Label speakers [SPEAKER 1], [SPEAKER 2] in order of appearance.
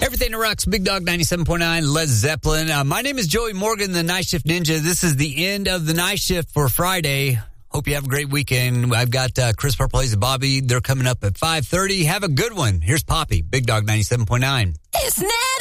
[SPEAKER 1] Everything that rocks, Big Dog 97.9, Led Zeppelin. My name is Joey Morgan, the Night Shift Ninja. This is the end of the night shift for Friday. Hope you have a great weekend. I've got Chris Purple Haze and Bobby. They're coming up at 5:30. Have a good one. Here's Poppy, Big Dog 97.9.
[SPEAKER 2] It's not